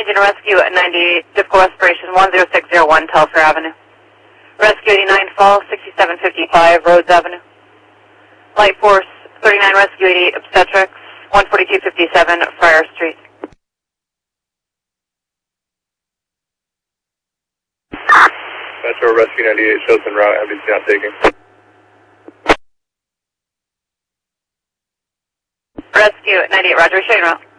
Engine Rescue at 98, typical respiration 10601 Telfair Avenue. Rescue 89 Fall, 6755 Rhodes Avenue. Light Force 39 Rescue 88 Obstetrics, 14257 Friar Street. Metro Rescue 98 shows en route, ambulance not taking. Rescue 98, roger, show you route.